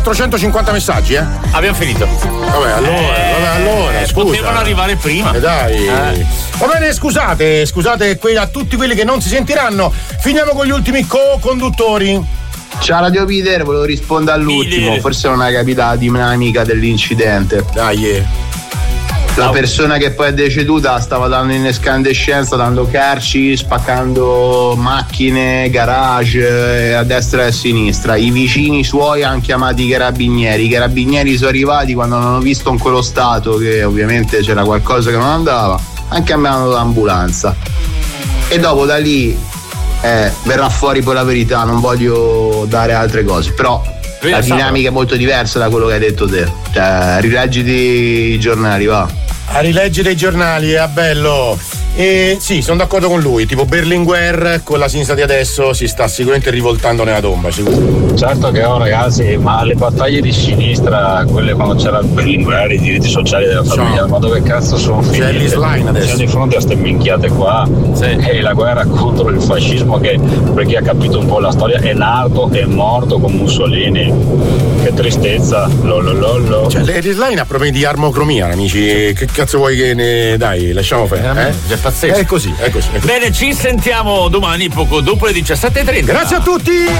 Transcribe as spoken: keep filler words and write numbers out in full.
quattrocentocinquanta messaggi, eh? Abbiamo finito. Vabbè, allora, eh, vabbè, allora, scusa. Potevano arrivare prima. Eh, dai. Eh. Va bene, scusate, scusate que- a tutti quelli che non si sentiranno. Finiamo con gli ultimi co-conduttori. Ciao Radio Peter, volevo rispondere all'ultimo, Peter. forse non hai capito la dinamica dell'incidente. Dai, eh. La persona che poi è deceduta stava dando in escandescenza, dando carci, spaccando macchine, garage eh, a destra e a sinistra. I vicini suoi hanno chiamato i carabinieri. I carabinieri sono arrivati quando hanno visto in quello stato che ovviamente c'era qualcosa che non andava, anche chiamando l'ambulanza. E dopo da lì eh, verrà fuori poi la verità, non voglio dare altre cose, però la dinamica è molto diversa da quello che hai detto te. Cioè, rileggiti i giornali, va. A rileggere i giornali, è bello. E sì, sono d'accordo con lui. Tipo Berlinguer con la sinistra di adesso si sta sicuramente rivoltando nella tomba. Sicuramente. Certo che ho, ragazzi, ma le battaglie di sinistra, quelle quando c'era il Berlinguer, i diritti sociali della famiglia, ma dove cazzo sono finiti? C'è l'Isline adesso. Siamo di fronte a ste minchiate qua. Sì. E la guerra contro il fascismo, che per chi ha capito un po' la storia è nato e morto con Mussolini. Che tristezza, lolololo. Cioè, l'Isline ha problemi di armocromia, amici. Che cazzo vuoi che ne. Dai, lasciamo fare. Eh? È pazzesco. È così, è così, è così. Bene, ci sentiamo domani poco dopo le diciassette e trenta. Grazie a tutti.